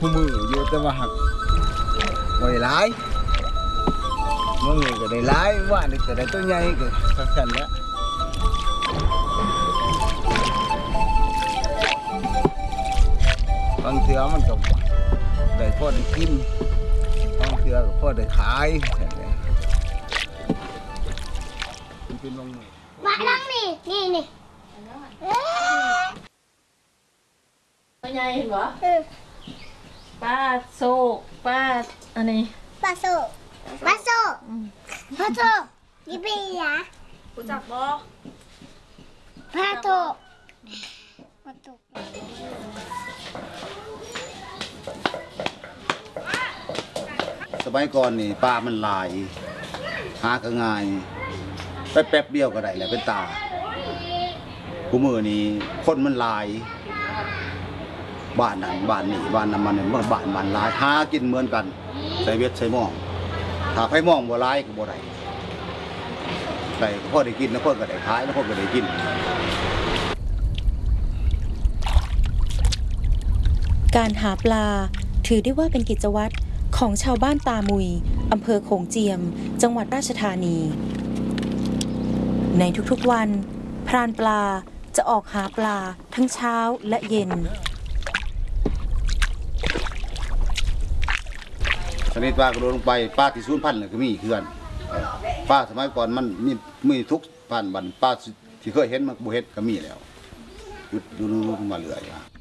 คู่มืออยู่แต่ว่าหักบ่ได้หลายมื้อนี้ก็ได้หลายว่านี่ก็ได้ตัวใหญ่ก็สั่นๆแล้วบางเทื่อมันก็ได้พอได้กินบางเทื่อก็พอได้ขายสั่นแหละมันเป็นลงมือมาลังนี่ตัวใหญ่เห็นบ่ป้าโซกป้าอันนี้ปลาโซนี่เป็นยารู้จักบ่ปลาโซสมัยก่อนนี่ปลามันหลายหาก็ง่ายไปแป๊บเดียวก็ได้แล้วเป็นตาคู่มือนี่คนมันหลายบ้านนั้นบ้านนี้บ้านนั้นมันบ้านหลายหากินเหมือนกันใส่เวทใส่หม้องถ้าไผหม้องบ่หลายก็บ่ได้ได้พอได้กินแล้วคนก็ได้ขายแล้วคนก็ได้กินการหาปลาถือได้ว่าเป็นกิจวัตรของชาวบ้านตามุยอำเภอโขงเจียมจังหวัดราชธานีในทุกๆวันพรานปลาจะออกหาปลาทั้งเช้าและเย็นชนิดปลากระโดดลงไปปลาที่สูญพันธุ์ก็มีคือกันปลาสมัยก่อนมันมีทุกพันธุ์บันปลาที่เคยเห็นมันบ่เห็นก็มีแล้วหยุดดูมาเรื่อย